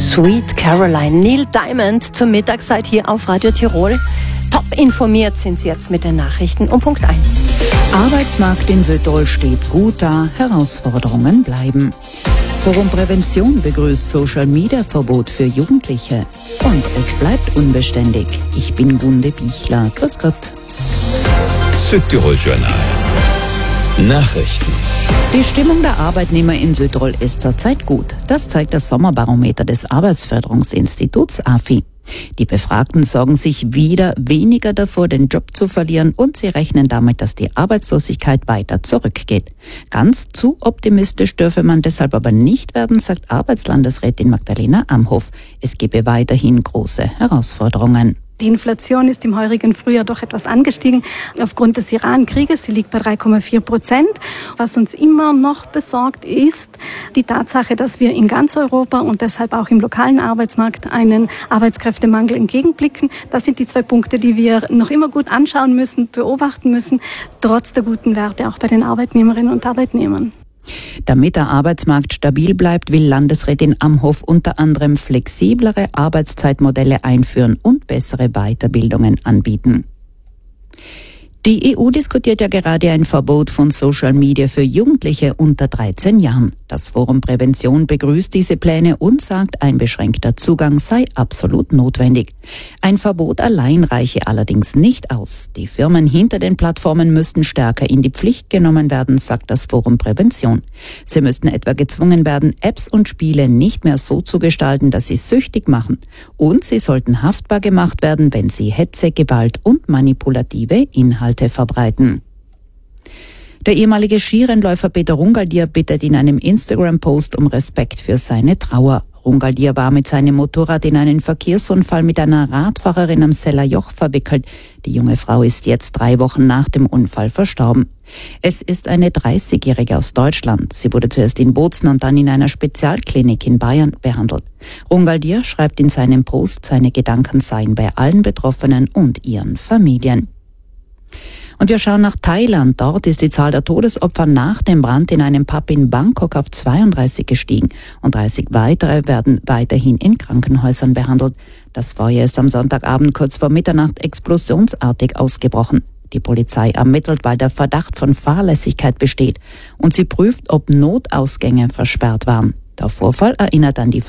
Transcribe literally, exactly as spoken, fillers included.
Sweet Caroline, Neil Diamond zur Mittagszeit hier auf Radio Tirol. Top informiert sind Sie jetzt mit den Nachrichten um Punkt eins. Arbeitsmarkt in Südtirol steht gut da, Herausforderungen bleiben. Forum Prävention begrüßt Social-Media-Verbot für Jugendliche. Und es bleibt unbeständig. Ich bin Gunde Bichler. Grüß Gott. Südtirol Journal. Nachrichten. Die Stimmung der Arbeitnehmer in Südtirol ist zurzeit gut. Das zeigt das Sommerbarometer des Arbeitsförderungsinstituts A F I. Die Befragten sorgen sich wieder weniger davor, den Job zu verlieren, und sie rechnen damit, dass die Arbeitslosigkeit weiter zurückgeht. Ganz zu optimistisch dürfe man deshalb aber nicht werden, sagt Arbeitslandesrätin Magdalena Amhof. Es gebe weiterhin große Herausforderungen. Die Inflation ist im heurigen Frühjahr doch etwas angestiegen aufgrund des Iran-Krieges. Sie liegt bei drei Komma vier Prozent. Was uns immer noch besorgt, ist die Tatsache, dass wir in ganz Europa und deshalb auch im lokalen Arbeitsmarkt einen Arbeitskräftemangel entgegenblicken. Das sind die zwei Punkte, die wir noch immer gut anschauen müssen, beobachten müssen, trotz der guten Werte auch bei den Arbeitnehmerinnen und Arbeitnehmern. Damit der Arbeitsmarkt stabil bleibt, will Landesrätin Amhof unter anderem flexiblere Arbeitszeitmodelle einführen und bessere Weiterbildungen anbieten. Die E U diskutiert ja gerade ein Verbot von Social Media für Jugendliche unter dreizehn Jahren. Das Forum Prävention begrüßt diese Pläne und sagt, ein beschränkter Zugang sei absolut notwendig. Ein Verbot allein reiche allerdings nicht aus. Die Firmen hinter den Plattformen müssten stärker in die Pflicht genommen werden, sagt das Forum Prävention. Sie müssten etwa gezwungen werden, Apps und Spiele nicht mehr so zu gestalten, dass sie süchtig machen. Und sie sollten haftbar gemacht werden, wenn sie Hetze, Gewalt und manipulative Inhalte verbreiten. Der ehemalige Skirennläufer Peter Rungaldier bittet in einem Instagram-Post um Respekt für seine Trauer. Rungaldier war mit seinem Motorrad in einen Verkehrsunfall mit einer Radfahrerin am Sellerjoch verwickelt. Die junge Frau ist jetzt drei Wochen nach dem Unfall verstorben. Es ist eine dreißigjährige aus Deutschland. Sie wurde zuerst in Bozen und dann in einer Spezialklinik in Bayern behandelt. Rungaldier schreibt in seinem Post, seine Gedanken seien bei allen Betroffenen und ihren Familien. Und wir schauen nach Thailand. Dort ist die Zahl der Todesopfer nach dem Brand in einem Pub in Bangkok auf zweiunddreißig gestiegen. Und dreißig weitere werden weiterhin in Krankenhäusern behandelt. Das Feuer ist am Sonntagabend kurz vor Mitternacht explosionsartig ausgebrochen. Die Polizei ermittelt, weil der Verdacht von Fahrlässigkeit besteht. Und sie prüft, ob Notausgänge versperrt waren. Der Vorfall erinnert an die